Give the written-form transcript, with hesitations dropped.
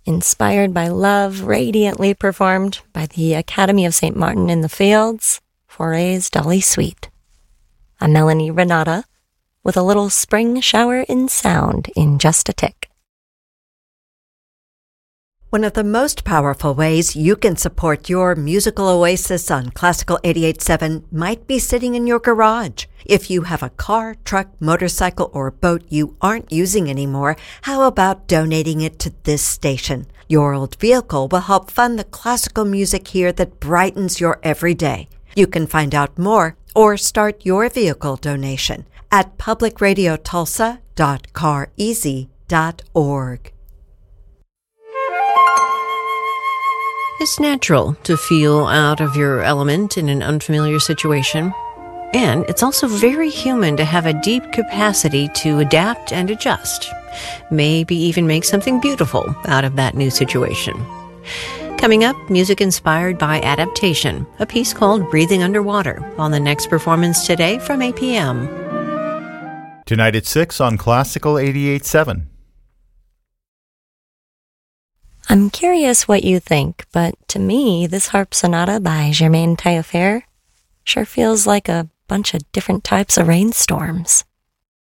inspired by love, radiantly performed by the Academy of St. Martin in the Fields, Fauré's Dolly Suite. I'm Melanie Renata, with a little spring shower in sound in just a tick. One of the most powerful ways you can support your musical oasis on Classical 88.7 might be sitting in your garage. If you have a car, truck, motorcycle, or boat you aren't using anymore, how about donating it to this station? Your old vehicle will help fund the classical music here that brightens your everyday. You can find out more or start your vehicle donation at publicradiotulsa.careasy.org. It's natural to feel out of your element in an unfamiliar situation. And it's also very human to have a deep capacity to adapt and adjust. Maybe even make something beautiful out of that new situation. Coming up, music inspired by adaptation, a piece called Breathing Underwater on the next performance today from 8 p.m. Tonight at 6 on Classical 88.7. I'm curious what you think, but to me, this harp sonata by Germaine Taillefer sure feels like a bunch of different types of rainstorms.